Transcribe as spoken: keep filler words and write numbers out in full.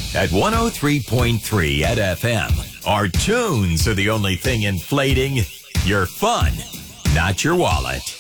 At one oh three point three at F M, our tunes are the only thing inflating your fun, not your wallet.